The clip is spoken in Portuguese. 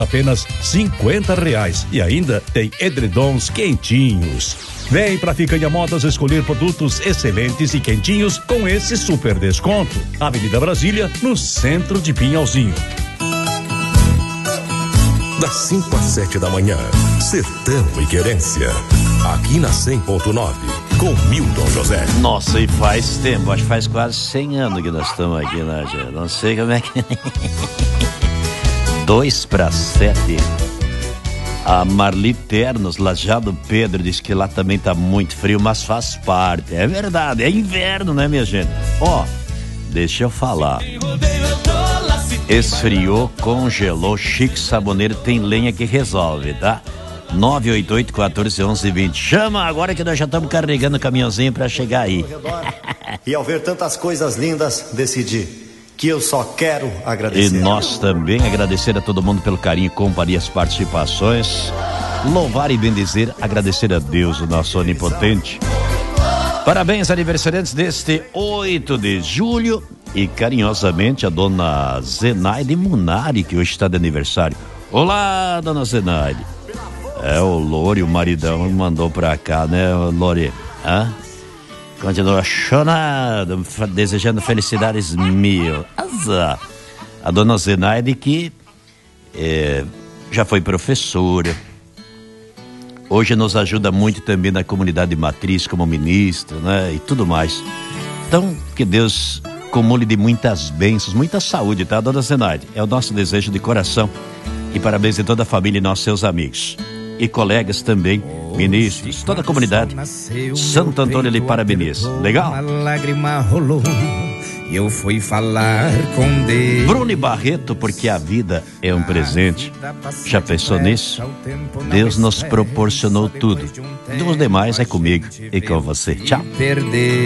apenas R$50 e ainda tem edredons quentinhos. Vem pra Picanha Modas escolher produtos excelentes e quentinhos com esse super desconto. Avenida Brasília, no centro de Pinhalzinho. Das 5 às 7 da manhã, Sertão e Querência. Aqui na 100.9, com Milton José. Nossa, e faz tempo, acho que faz quase 100 anos que nós estamos aqui, né, gente? Não sei como é que... 6:55. A Marli Ternos, Lajado Pedro, diz que lá também tá muito frio, mas faz parte. É verdade, é inverno, né, minha gente? Ó, deixa eu falar. Esfriou, congelou, Chique Saboneiro tem lenha que resolve, tá? 988-14-11-20. Chama agora que nós já estamos carregando o caminhãozinho pra chegar aí. E ao ver tantas coisas lindas, decidi que eu só quero agradecer. E nós também agradecer a todo mundo pelo carinho, companhia, as participações. Louvar e bendizer, agradecer a Deus, o nosso onipotente. Parabéns, aniversariantes deste 8 de julho. E carinhosamente a dona Zenaide Munari, que hoje está de aniversário. Olá, dona Zenaide. O Lore, o maridão, me mandou pra cá, né, Lore? Continua chorando, desejando felicidades mil. Azar. A dona Zenaide, que já foi professora, hoje nos ajuda muito também na comunidade matriz como ministra, né, e tudo mais. Então, que Deus acumule de muitas bênçãos, muita saúde, tá, dona Zenaide? É o nosso desejo de coração. E parabéns a toda a família e nossos seus amigos. E colegas também, ministros, toda a comunidade. Santo Antônio lhe parabeniza. Legal? Uma lágrima rolou e eu fui falar com Deus. Bruno Barreto, porque a vida é um presente. Já pensou nisso? Deus nos proporcionou tudo. Dos demais é comigo e com você. Tchau.